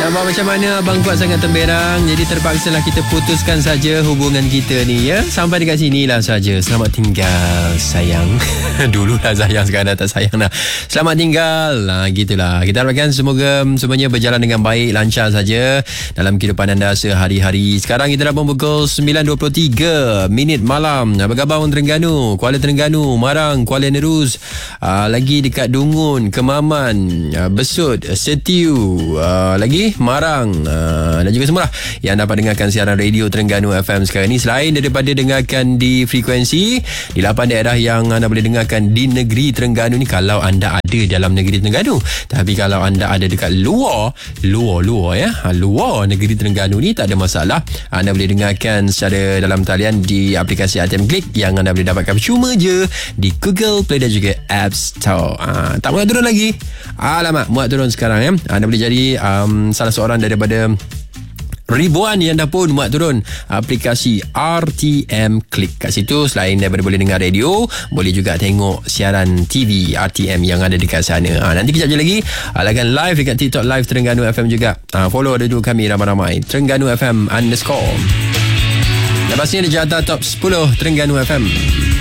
Nampak macam mana Abang Kuat sangat temberang. Jadi terpaksalah kita putuskan saja hubungan kita ni ya. Sampai dekat sinilah saja. Selamat tinggal sayang. Dululah sayang, sekarang dah tak sayang dah. Selamat tinggal. Gitulah. Kita harapkan semoga semuanya berjalan dengan baik, lancar saja dalam kehidupan anda sehari-hari. Sekarang kita dah pukul 9.23 minit malam. Apa khabar orang Terengganu, Kuala Terengganu, Marang, Kuala Nerus, lagi dekat Dungun, Kemaman, Besut, Setiu, lagi Marang, dan juga semua lah yang dapat dengarkan siaran radio Terengganu FM sekarang ni. Selain daripada dengarkan di frekuensi di 8 daerah yang anda boleh dengarkan di negeri Terengganu ni, kalau anda ada dalam negeri Terengganu. Tapi kalau anda ada dekat luar negeri Terengganu ni, tak ada masalah. Anda boleh dengarkan secara dalam talian di aplikasi RTM Click yang anda boleh dapatkan cuma je di Google Play dan juga App Store. Tak muat turun lagi. Alamak, muat turun sekarang ya. Anda boleh jadi salah seorang daripada ribuan yang dah pun muat turun aplikasi RTM Click. Kat situ selain daripada boleh dengar radio, boleh juga tengok siaran TV RTM yang ada dekat sana. Nanti kejap je lagi akan live dekat TikTok Live Terengganu FM juga. Follow radio kami ramai-ramai, Terengganu FM _ Dan pastinya di jata top 10 Terengganu FM.